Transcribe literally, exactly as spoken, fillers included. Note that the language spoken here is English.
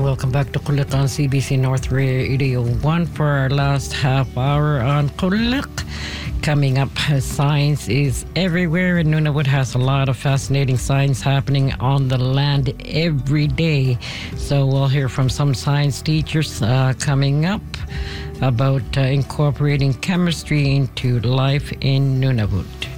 welcome back to Kulik on C B C North Radio one for our last half hour on Kulik. Coming up, science is everywhere, and Nunavut has a lot of fascinating science happening on the land every day. So we'll hear from some science teachers uh, coming up about uh, incorporating chemistry into life in Nunavut.